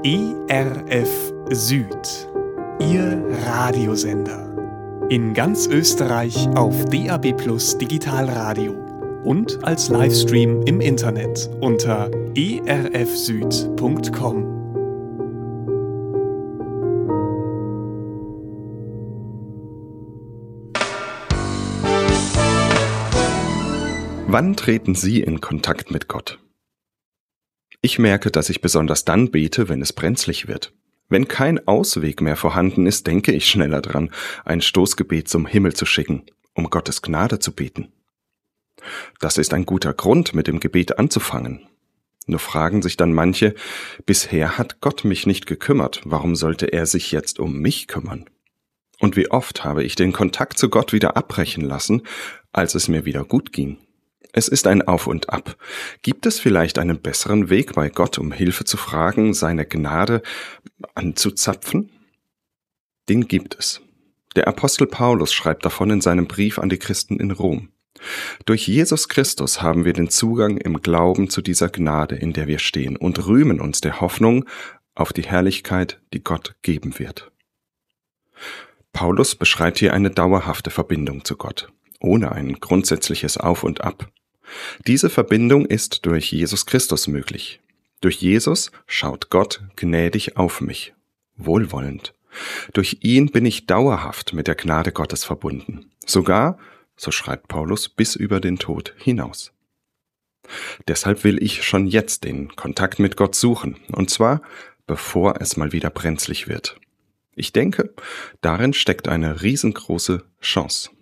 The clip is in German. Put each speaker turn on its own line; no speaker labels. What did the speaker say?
ERF Süd, Ihr Radiosender. In ganz Österreich auf DAB+ Digitalradio und als Livestream im Internet unter erfsüd.com.
Wann treten Sie in Kontakt mit Gott? Ich merke, dass ich besonders dann bete, wenn es brenzlig wird. Wenn kein Ausweg mehr vorhanden ist, denke ich schneller dran, ein Stoßgebet zum Himmel zu schicken, um Gottes Gnade zu beten. Das ist ein guter Grund, mit dem Gebet anzufangen. Nur fragen sich dann manche, bisher hat Gott mich nicht gekümmert, warum sollte er sich jetzt um mich kümmern? Und wie oft habe ich den Kontakt zu Gott wieder abbrechen lassen, als es mir wieder gut ging? Es ist ein Auf und Ab. Gibt es vielleicht einen besseren Weg bei Gott, um Hilfe zu fragen, seine Gnade anzuzapfen? Den gibt es. Der Apostel Paulus schreibt davon in seinem Brief an die Christen in Rom. Durch Jesus Christus haben wir den Zugang im Glauben zu dieser Gnade, in der wir stehen, und rühmen uns der Hoffnung auf die Herrlichkeit, die Gott geben wird. Paulus beschreibt hier eine dauerhafte Verbindung zu Gott, ohne ein grundsätzliches Auf und Ab. Diese Verbindung ist durch Jesus Christus möglich. Durch Jesus schaut Gott gnädig auf mich, wohlwollend. Durch ihn bin ich dauerhaft mit der Gnade Gottes verbunden. Sogar, so schreibt Paulus, bis über den Tod hinaus. Deshalb will ich schon jetzt den Kontakt mit Gott suchen, und zwar, bevor es mal wieder brenzlig wird. Ich denke, darin steckt eine riesengroße Chance.